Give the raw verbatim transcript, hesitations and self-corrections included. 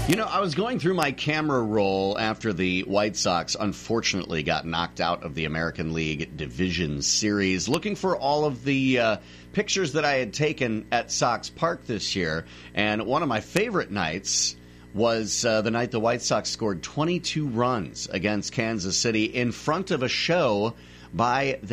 You know, I was going through my camera roll after the White Sox unfortunately got knocked out of the American League Division Series, looking for all of the uh, pictures that I had taken at Sox Park this year. And one of my favorite nights was uh, the night the White Sox scored twenty-two runs against Kansas City in front of a show by the